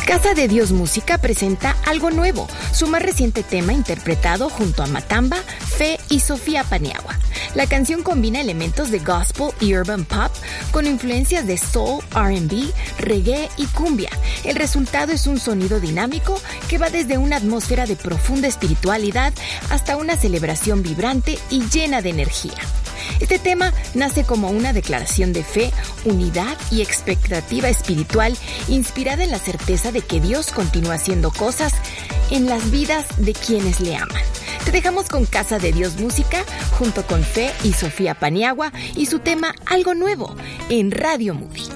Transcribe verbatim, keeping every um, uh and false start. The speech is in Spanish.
Casa de Dios Música presenta Algo Nuevo, su más reciente tema interpretado junto a Matamba, Fe y Sofía Paniagua. La canción combina elementos de gospel y urban pop con influencias de soul, R and B, reggae y cumbia. El resultado es un sonido dinámico que va desde una atmósfera de profunda espiritualidad hasta una celebración vibrante y llena de energía. Este tema nace como una declaración de fe, unidad y expectativa espiritual inspirada en la certeza de que Dios continúa haciendo cosas en las vidas de quienes le aman. Te dejamos con Casa de Dios Música junto con Fe y Sofía Paniagua y su tema Algo Nuevo en Radio Movie.